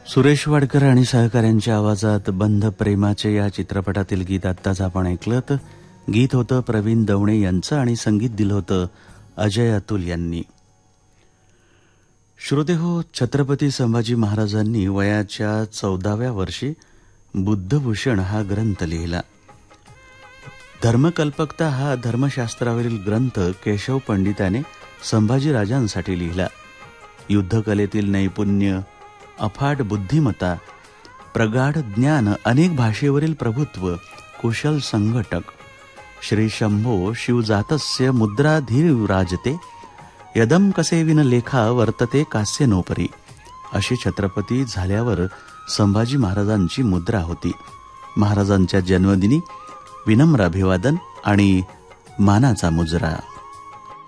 सुरेश वाडकर आणि सहकाऱ्यांच्या आवाजात बंध प्रेमाचे या चित्रपटातील गीत आत्ताच आपण ऐकलं. तर गीत होतं प्रवीण दवणे यांचं आणि संगीत दिलं होतं अजय अतुल यांनी. श्रोते हो, छत्रपती संभाजी महाराजांनी वयाच्या 14व्या वर्षी बुद्धभूषण हा ग्रंथ लिहिला. धर्मकल्पकता हा धर्मशास्त्रावरील ग्रंथ केशव पंडिताने संभाजीराजांसाठी लिहिला. युद्धकलेतील नैपुण्य, अफाट बुद्धिमत्ता, प्रगाढ ज्ञान, अनेक भाषेवरील प्रभुत्व, कुशल संघटक, श्री शंभो शिवजातस्य मुद्राधीराजते यदम कसे विन लेखा वर्तते कास्य नोपरी, अशी छत्रपती झाल्यावर संभाजी महाराजांची मुद्रा होती. महाराजांच्या जन्मदिनी विनम्र अभिवादन आणि मानाचा मुजरा.